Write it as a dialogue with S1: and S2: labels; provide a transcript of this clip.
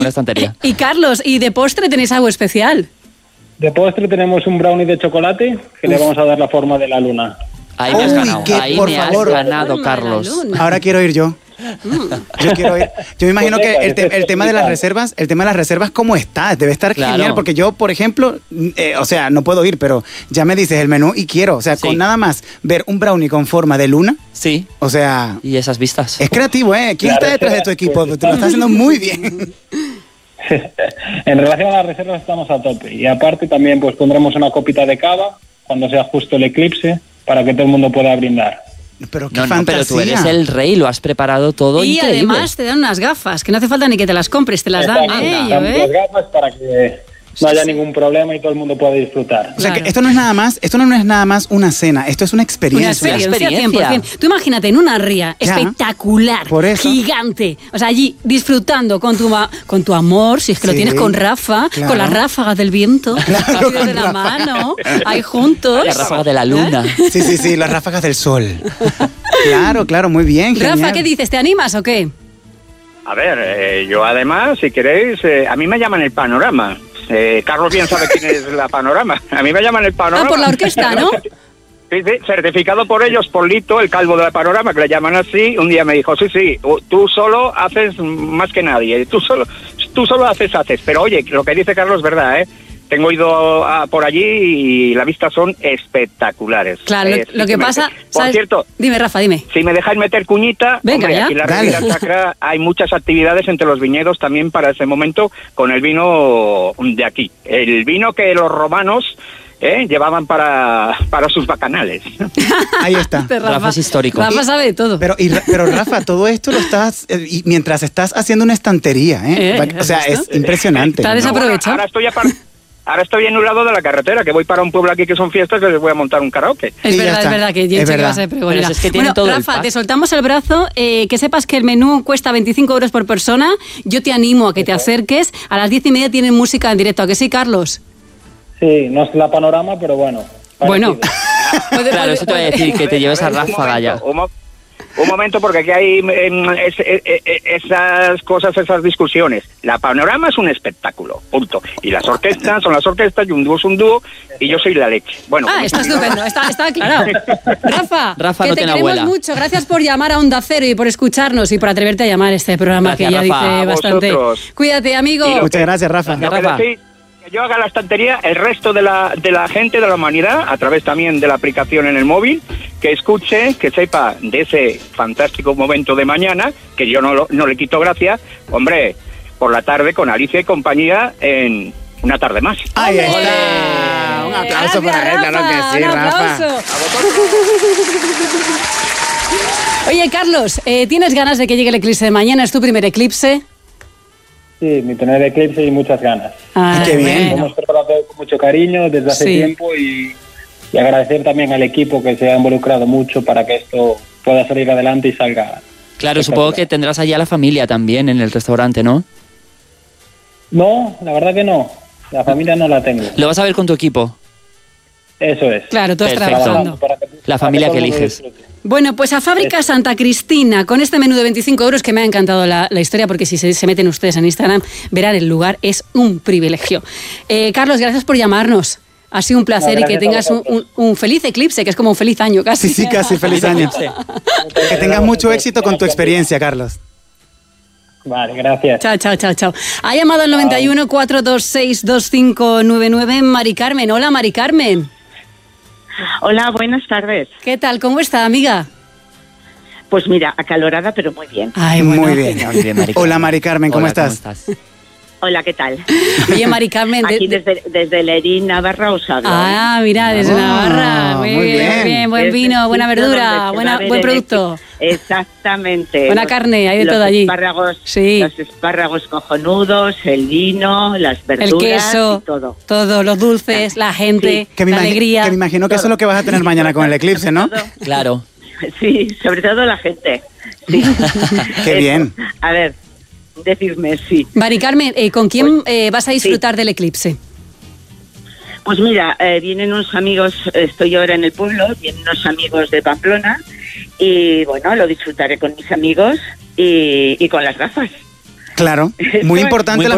S1: una estantería.
S2: Y Carlos, ¿y de postre tenéis algo especial?
S3: De postre tenemos un brownie de chocolate que le vamos a dar la forma de la luna.
S1: Ahí me has ganado,
S4: por favor.
S1: ganado, Carlos.
S4: Ahora quiero ir yo. Yo quiero ir. Yo me imagino que el tema de las reservas, ¿cómo está? Debe estar genial, porque yo, por ejemplo, o sea, no puedo ir, pero ya me dices el menú y quiero, o sea, con nada más ver un brownie con forma de luna.
S1: Sí.
S4: O sea,
S1: y esas vistas.
S4: Es creativo, ¿eh? ¿Quién está detrás de tu equipo? Tú lo estás haciendo muy bien.
S3: En relación a las reservas estamos a tope. Y aparte también pues pondremos una copita de cava cuando sea justo el eclipse para que todo el mundo pueda brindar.
S4: Pero qué fantasía.
S1: Pero tú eres el rey, lo has preparado todo
S2: y
S1: increíble.
S2: Además te dan unas gafas, que no hace falta ni que te las compres, te las dan ellos,
S3: las gafas para que no haya ningún problema y todo el mundo pueda disfrutar.
S4: O sea, que esto no es nada más una cena, esto es una experiencia.
S2: Una experiencia 100%. Tú imagínate en una ría espectacular, gigante, o sea, allí disfrutando con tu amor, si es que lo tienes con Rafa, con las ráfagas del viento, de la mano, ahí juntos.
S1: Las ráfagas de la luna.
S4: Sí, las ráfagas del sol. Claro, muy bien.
S2: Rafa,
S4: genial.
S2: ¿qué dices? ¿Te animas o qué?
S5: A ver, yo además, si queréis, a mí me llaman el Panorama. Carlos bien sabe quién es la Panorama. A mí me llaman el Panorama.
S2: Por la orquesta, ¿no?
S5: Sí, certificado por ellos, por Lito, el calvo de la Panorama, que le llaman así. Un día me dijo, sí, tú solo haces más que nadie. Tú solo haces. Pero oye, lo que dice Carlos es verdad, ¿eh? Tengo ido por allí y las vistas son espectaculares.
S2: Claro, lo que pasa...
S5: Por cierto...
S2: Dime, Rafa, dime.
S5: Si me dejáis meter cuñita...
S2: Venga,
S5: hombre,
S2: ya.
S5: aquí en la Riviera Sacra hay muchas actividades entre los viñedos también para ese momento con el vino de aquí. El vino que los romanos... llevaban para sus bacanales.
S4: Ahí está.
S1: Rafa es histórico.
S2: Rafa sabe todo.
S4: Pero Rafa, todo esto lo estás... mientras estás haciendo una estantería, o sea, es impresionante.
S2: Está desaprovechado.
S5: Ahora estoy en un lado de la carretera, que voy para un pueblo aquí que son fiestas, que les voy a montar un karaoke.
S2: Es verdad que Jenche va a ser pregonera.
S1: Es que tiene todo
S2: Rafa, te soltamos el brazo, que sepas que el menú cuesta 25 euros por persona. Yo te animo a que te acerques. A las 10:30 tienen música en directo, ¿a que sí, Carlos?
S3: Sí, no es la Panorama, pero bueno.
S2: Bueno.
S1: Claro, eso te voy a decir, que te lleves a Ráfaga ya.
S5: Un momento, porque aquí hay esas cosas, esas discusiones. La Panorama es un espectáculo, punto. Y las orquestas son las orquestas, y un dúo es un dúo, y yo soy la leche. Bueno,
S2: está estupendo, está aclarado. Rafa,
S1: no
S2: que te
S1: tiene
S2: queremos
S1: abuela.
S2: mucho. Gracias por llamar a Onda Cero y por escucharnos y por atreverte a llamar a este programa.
S1: Gracias,
S2: que ya
S1: Rafa.
S2: dice bastante.
S5: Vosotros.
S2: Cuídate, amigo.
S4: Muchas gracias, Rafa.
S5: Que yo haga la estantería, el resto de la gente, de la humanidad, a través también de la aplicación en el móvil, que escuche, que sepa de ese fantástico momento de mañana, que yo no le quito gracia, hombre, por la tarde con Alicia y compañía en Una tarde más.
S4: ¡Ay, está! Un aplauso para él, claro que sí, Rafa.
S2: Oye, Carlos, ¿tienes ganas de que llegue el eclipse de mañana? ¿Es tu primer eclipse?
S3: Sí, mi primer eclipse y muchas ganas.
S4: ¡Qué bien!
S3: Lo hemos preparado con mucho cariño desde hace tiempo y agradecer también al equipo que se ha involucrado mucho para que esto pueda salir adelante y salga.
S1: Claro, supongo que tendrás allá a la familia también en el restaurante, ¿no?
S3: No, la verdad que no. La familia no la tengo.
S1: ¿Lo vas a ver con tu equipo?
S3: Eso es.
S2: Claro, tú estás
S1: Perfecto.
S2: trabajando.
S1: La familia que eliges.
S2: Bueno, pues a Fábrica Santa Cristina, con este menú de 25 euros, que me ha encantado la historia, porque si se meten ustedes en Instagram, verán el lugar, es un privilegio. Carlos, gracias por llamarnos. Ha sido un placer y que tengas un feliz eclipse, que es como un feliz año casi.
S4: Sí, casi, feliz año. Que tengas mucho éxito con tu experiencia, Carlos.
S3: Vale, gracias.
S2: Chao. Ha llamado al 91 426 2599 Mari Carmen. Hola, Mari Carmen.
S6: Hola, buenas tardes.
S2: ¿Qué tal? ¿Cómo está, amiga?
S6: Pues mira, acalorada, pero muy bien.
S2: Ay, bueno.
S4: Muy bien. Hola, Mari Carmen, ¿cómo estás?
S6: Hola, ¿qué tal?
S2: Oye, Mari Carmen...
S6: Aquí desde Lerín, Navarra, os hablo.
S2: Ah, mira, desde Navarra. Muy bien. Buen vino, buena verdura, buen producto.
S6: Exactamente.
S2: Buena carne, hay de todo allí.
S6: Los espárragos cojonudos, el vino, las verduras,
S2: el queso,
S6: y todo.
S2: Todo, los dulces, la gente, la alegría.
S4: Que me imagino que eso es lo que vas a tener mañana con el eclipse, ¿no?
S1: Claro.
S6: Sí, sobre todo la gente. Sí.
S4: Qué bien.
S6: A ver, decidme, sí.
S2: Mari Carmen, ¿con quién vas a disfrutar del eclipse?
S6: Pues mira, vienen unos amigos, estoy ahora en el pueblo, vienen unos amigos de Pamplona y bueno, lo disfrutaré con mis amigos y con las gafas.
S4: Claro, muy importante la